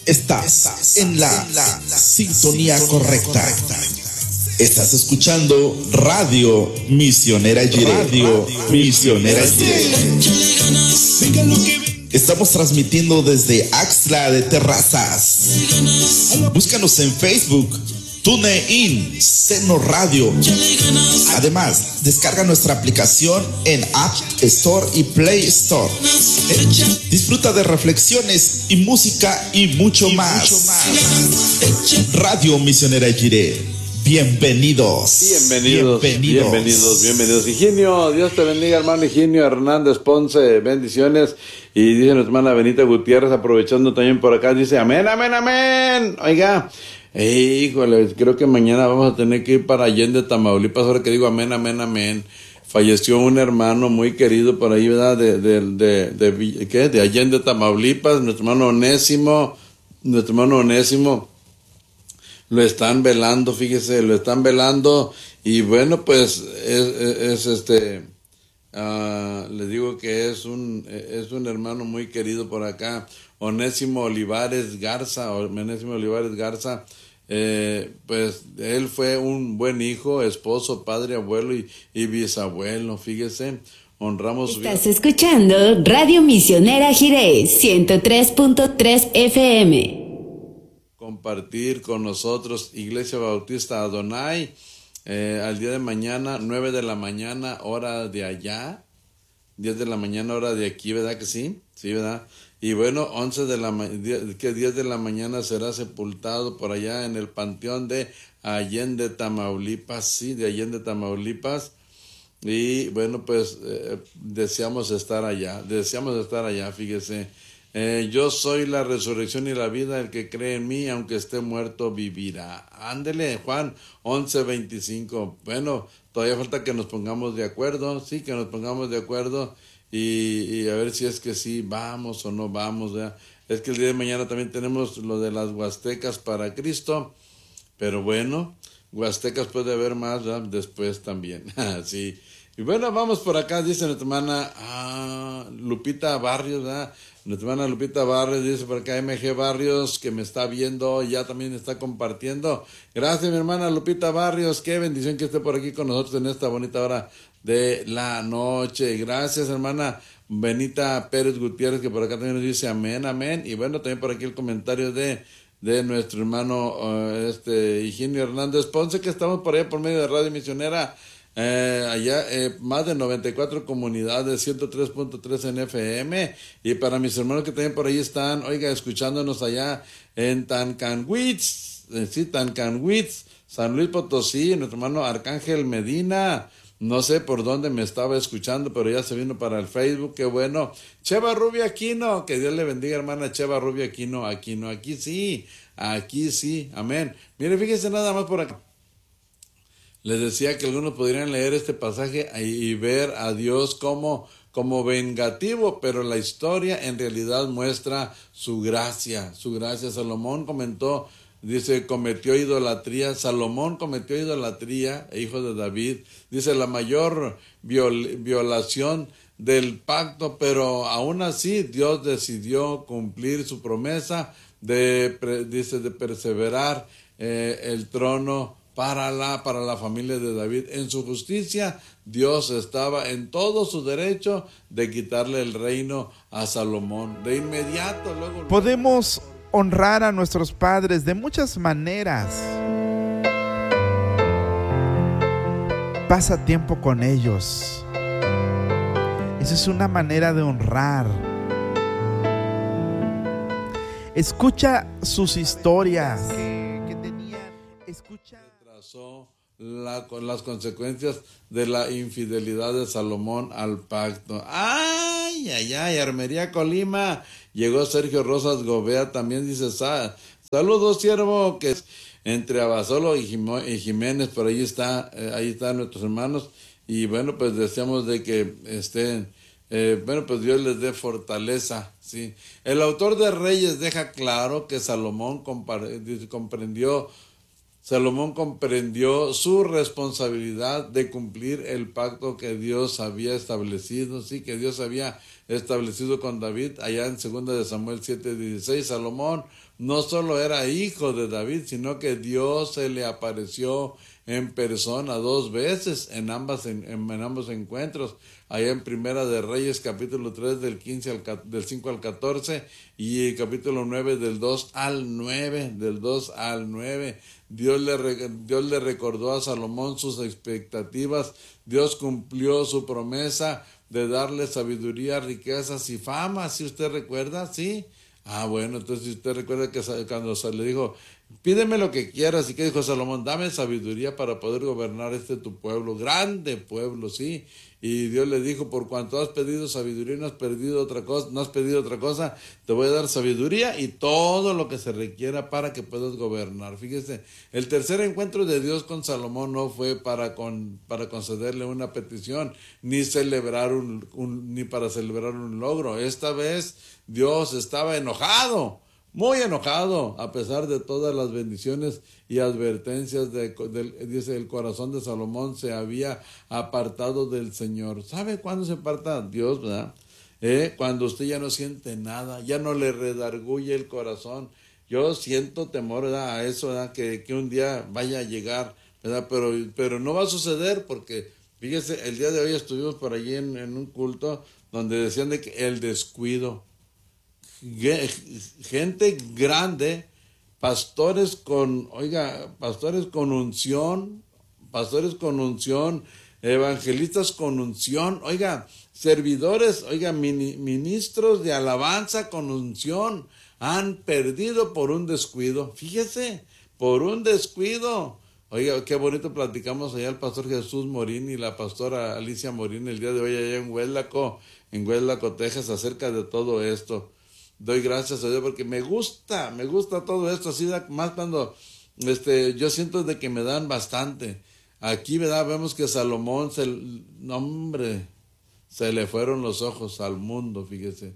Estás en la sintonía correcta. Estás escuchando Radio Misionera Jiré. Radio Misionera Jiré. Estamos transmitiendo desde Axtla de Terrazas. Búscanos en Facebook, TuneIn, Seno Radio. Además, descarga nuestra aplicación en App Store y Play Store. Disfruta de reflexiones y música y mucho más. Radio Misionera Jiré. Bienvenidos. Higinio, Dios te bendiga, hermano Higinio Hernández Ponce, bendiciones. Y dice nuestra hermana Benita Gutiérrez, aprovechando también por acá, dice amén. Oiga, híjole, creo que mañana vamos a tener que ir para Allende, Tamaulipas. Ahora que digo amén. Falleció un hermano muy querido por ahí, ¿verdad? De Allende, Tamaulipas, nuestro hermano Onésimo. Lo están velando, fíjese, y bueno, pues les digo que es un hermano muy querido por acá, Onésimo Olivares Garza, pues él fue un buen hijo, esposo, padre, abuelo y bisabuelo, fíjese, honramos su vida. Estás escuchando Radio Misionera Jiré, 103.3 FM. Compartir con nosotros Iglesia Bautista Adonai al día de mañana, 9 de la mañana, hora de allá, 10 de la mañana, hora de aquí, ¿verdad que sí? Sí, ¿verdad? Y bueno, 10 de la mañana será sepultado por allá en el Panteón de Allende, Tamaulipas, sí, de Allende, Tamaulipas. Y bueno, pues deseamos estar allá, fíjese. Yo soy la resurrección y la vida, el que cree en mí, aunque esté muerto, vivirá. Ándele, Juan 11:25. Bueno, todavía falta que nos pongamos de acuerdo, y a ver si es que sí, vamos o no vamos, ¿verdad? Es que el día de mañana también tenemos lo de las Huastecas para Cristo, pero bueno, Huastecas puede haber más, ¿verdad? Después también, sí. Y bueno, vamos por acá, dice nuestra hermana Lupita Barrios, ¿verdad? Nuestra hermana Lupita Barrios dice por acá, MG Barrios, que me está viendo, ya también está compartiendo. Gracias, mi hermana Lupita Barrios, qué bendición que esté por aquí con nosotros en esta bonita hora de la noche. Gracias, hermana Benita Pérez Gutiérrez, que por acá también nos dice amén. Y bueno, también por aquí el comentario de nuestro hermano Higinio Hernández Ponce, que estamos por allá por medio de Radio Misionera. Allá más de 94 comunidades, 103.3 en FM, y para mis hermanos que también por ahí están, oiga, escuchándonos allá en Tancanwitz, San Luis Potosí, nuestro hermano Arcángel Medina, no sé por dónde me estaba escuchando, pero ya se vino para el Facebook, qué bueno. Cheva Rubia Aquino, que Dios le bendiga, hermana Cheva Rubia Aquino, aquí sí, amén. Mire, fíjese nada más por acá. Les decía que algunos podrían leer este pasaje y ver a Dios como vengativo, pero la historia en realidad muestra su gracia. Salomón cometió idolatría, hijo de David, dice la mayor violación del pacto, pero aún así Dios decidió cumplir su promesa de perseverar el trono para la familia de David. En su justicia, Dios estaba en todo su derecho de quitarle el reino a Salomón. De inmediato, luego... Podemos honrar a nuestros padres de muchas maneras. Pasa tiempo con ellos. Esa es una manera de honrar. Escucha sus historias. Escucha las consecuencias de la infidelidad de Salomón al pacto. ¡Ay! Armería Colima. Llegó Sergio Rosas Gobea, también dice, saludos, siervo, que es entre Abasolo y Jiménez, por ahí están nuestros hermanos, y bueno, pues deseamos de que estén, pues Dios les dé fortaleza, ¿sí? El autor de Reyes deja claro que Salomón comprendió su responsabilidad de cumplir el pacto que Dios había establecido, sí, que Dios había establecido con David, allá en 2 de Samuel 7:16. Salomón no solo era hijo de David, sino que Dios se le apareció en persona 2 veces en ambos encuentros, allá en Primera de Reyes, capítulo 3, del 5 al 14, y capítulo 9, del 2 al 9, Dios le recordó a Salomón sus expectativas. Dios cumplió su promesa de darle sabiduría, riquezas y fama. ¿Sí usted recuerda? ¿Sí? Bueno, entonces si usted recuerda que cuando se le dijo, pídeme lo que quieras, y que dijo Salomón, dame sabiduría para poder gobernar tu pueblo, grande pueblo, sí. Y Dios le dijo, por cuanto has pedido sabiduría y no has pedido otra cosa, te voy a dar sabiduría y todo lo que se requiera para que puedas gobernar. Fíjese, el tercer encuentro de Dios con Salomón no fue para concederle una petición, ni para celebrar un logro. Esta vez Dios estaba enojado, muy enojado, a pesar de todas las bendiciones y advertencias. Dice, el corazón de Salomón se había apartado del Señor. ¿Sabe cuándo se aparta Dios, verdad? Cuando usted ya no siente nada, ya no le redarguye el corazón. Yo siento temor, ¿verdad?, a eso, ¿verdad?, que un día vaya a llegar, ¿verdad? Pero no va a suceder, porque fíjese, el día de hoy estuvimos por allí en un culto donde decían de que el descuido, gente grande, pastores con unción, evangelistas con unción, servidores, ministros de alabanza con unción, han perdido por un descuido. Fíjese, por un descuido. Qué bonito platicamos allá el pastor Jesús Morín y la pastora Alicia Morín el día de hoy allá en Huélaco, Texas, acerca de todo esto. Doy gracias a Dios porque me gusta todo esto, así más cuando yo siento de que me dan bastante. Aquí, ¿verdad?, vemos que Salomón se le fueron los ojos al mundo, fíjese.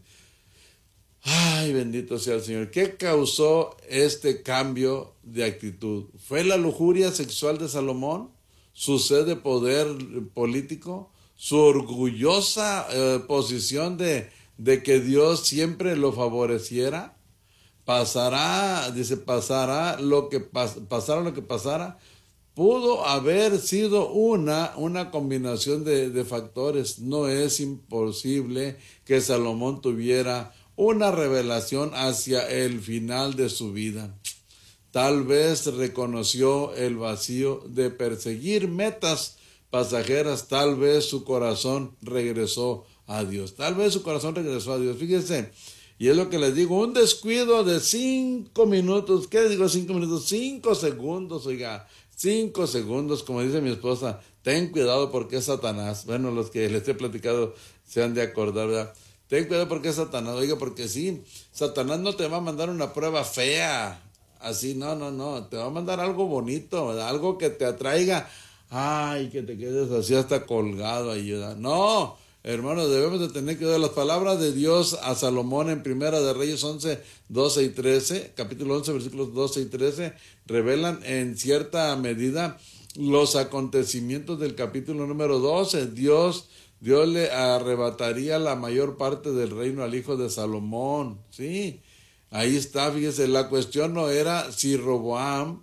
Ay, bendito sea el Señor. ¿Qué causó este cambio de actitud? ¿Fue la lujuria sexual de Salomón? ¿Su sed de poder político? ¿Su orgullosa posición de que Dios siempre lo favoreciera? Pasara lo que pasara, pudo haber sido una combinación de factores. No es imposible que Salomón tuviera una revelación hacia el final de su vida. Tal vez reconoció el vacío de perseguir metas pasajeras. Tal vez su corazón regresó a Dios. Fíjense, y es lo que les digo, un descuido de 5 minutos. ¿Qué digo 5 minutos? 5 segundos, 5 segundos, como dice mi esposa, ten cuidado porque es Satanás. Bueno, los que les he platicado se han de acordar, ¿verdad? Ten cuidado porque es Satanás, porque sí, Satanás no te va a mandar una prueba fea, así, no, te va a mandar algo bonito, ¿verdad? Algo que te atraiga, que te quedes así hasta colgado ahí, ¿verdad? No, hermanos, debemos de tener que dar las palabras de Dios a Salomón en Primera de Reyes 11, 12 y 13, capítulo 11, versículos 12 y 13, revelan en cierta medida los acontecimientos del capítulo número 12. Dios le arrebataría la mayor parte del reino al hijo de Salomón, ¿sí? Ahí está, fíjese, la cuestión no era si Roboam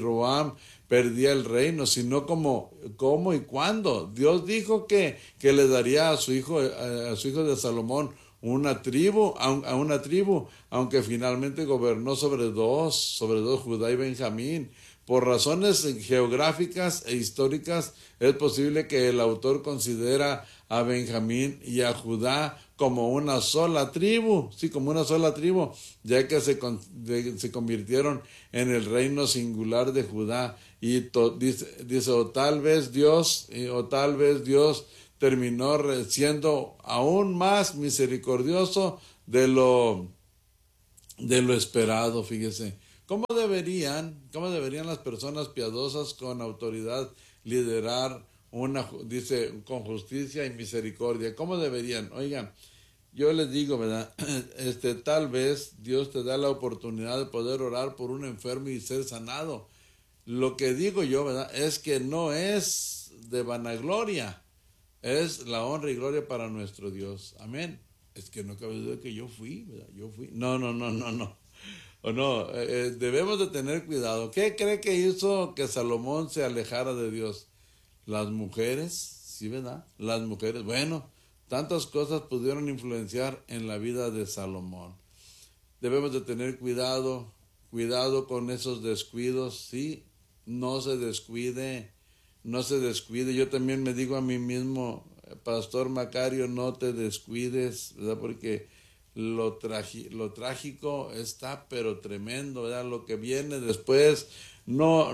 perdía el reino, sino cómo y cuándo. Dios dijo que le daría a su hijo de Salomón una tribu, aunque finalmente gobernó sobre dos, Judá y Benjamín. Por razones geográficas e históricas, es posible que el autor considera a Benjamín y a Judá como una sola tribu, ya que se convirtieron en el reino singular de Judá. Y dice, o tal vez Dios terminó siendo aún más misericordioso de lo esperado, fíjese. ¿Cómo deberían las personas piadosas con autoridad liderar dice, con justicia y misericordia? ¿Cómo deberían? Oigan, yo les digo, ¿verdad? Tal vez Dios te da la oportunidad de poder orar por un enfermo y ser sanado. Lo que digo yo, ¿verdad?, es que no es de vanagloria, es la honra y gloria para nuestro Dios. Amén. Es que no cabe duda que yo fui, ¿verdad? Yo fui. No. O no, debemos de tener cuidado. ¿Qué cree que hizo que Salomón se alejara de Dios? Las mujeres, sí, ¿verdad? Las mujeres, bueno, tantas cosas pudieron influenciar en la vida de Salomón. Debemos de tener cuidado con esos descuidos, sí, no se descuide. Yo también me digo a mí mismo, Pastor Macario, no te descuides, ¿verdad? Porque lo trágico está pero tremendo, ¿verdad? Lo que viene después, no.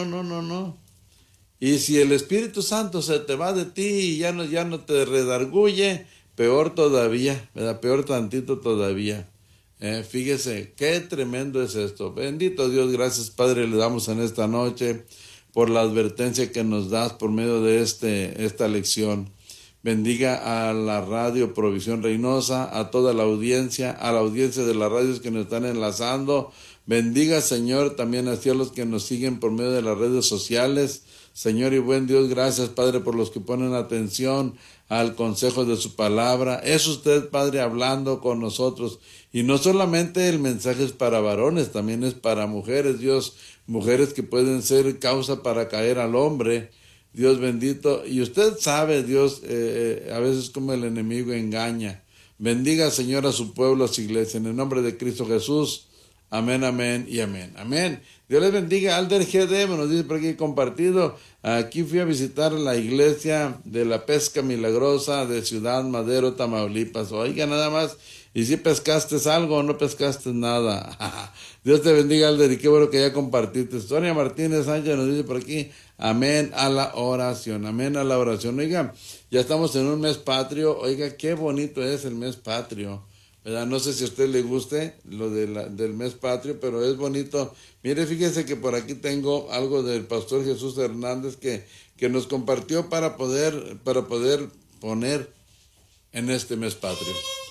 Y si el Espíritu Santo se te va de ti y ya no te redarguye, peor todavía, ¿verdad? Peor tantito todavía. Fíjese, qué tremendo es esto. Bendito Dios, gracias Padre, le damos en esta noche por la advertencia que nos das por medio de esta lección. Bendiga a la radio Provisión Reynosa, a toda la audiencia de las radios que nos están enlazando. Bendiga, Señor, también hacia los que nos siguen por medio de las redes sociales. Señor y buen Dios, gracias, Padre, por los que ponen atención al consejo de su palabra. Es usted, Padre, hablando con nosotros. Y no solamente el mensaje es para varones, también es para mujeres, Dios. Mujeres que pueden ser causa para caer al hombre. Dios bendito, y usted sabe, Dios, a veces como el enemigo engaña. Bendiga, Señor, a su pueblo, a su iglesia, en el nombre de Cristo Jesús. Amén, amén y amén. Amén. Dios les bendiga. Alder GD nos dice por aquí compartido. Aquí fui a visitar la iglesia de la Pesca Milagrosa de Ciudad Madero, Tamaulipas. Oiga, nada más. ¿Y si pescaste algo o no pescaste nada? Dios te bendiga, Alder, y qué bueno que ya compartiste. Sonia Martínez Sánchez nos dice por aquí, amén a la oración, amén a la oración. Oiga, ya estamos en un mes patrio. Oiga, qué bonito es el mes patrio, ¿verdad? No sé si a usted le guste lo del mes patrio, pero es bonito. Mire, fíjese que por aquí tengo algo del Pastor Jesús Hernández que nos compartió para poder poner en este mes patrio.